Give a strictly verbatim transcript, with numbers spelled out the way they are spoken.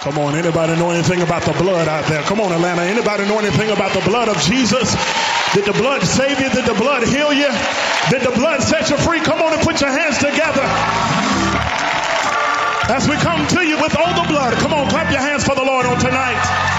Come on, anybody know anything about the blood out there? Come on, Atlanta. Anybody know anything about the blood of Jesus? Did the blood save you? Did the blood heal you? Did the blood set you free? Come on and put your hands together. As we come to you with all the blood, come on, clap your hands for the Lord on tonight.